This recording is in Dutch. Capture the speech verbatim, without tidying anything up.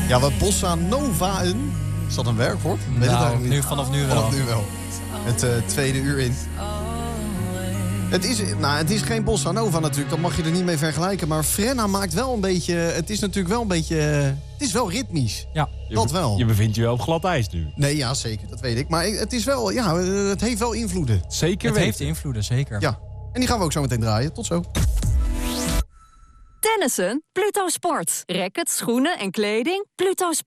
Ja, wat bossa nova een... Is dat een werkwoord? Weet het Nou, eigenlijk niet. nu, vanaf nu wel. Vanaf nu wel. Het uh, tweede uur in. Het is, nou, het is geen bossa nova natuurlijk, dat mag je er niet mee vergelijken. Maar Frenna maakt wel een beetje... Het is natuurlijk wel een beetje... Het is wel ritmisch. Ja. Dat wel. Je bevindt je wel op glad ijs nu. Nee, ja, zeker. Dat weet ik. Maar het is wel... Ja, het heeft wel invloeden. Zeker Het weten. heeft invloeden, zeker. Ja. En die gaan we ook zo meteen draaien. Tot zo. Tennissen? Pluto Sport. Rackets, schoenen en kleding? Pluto Sport.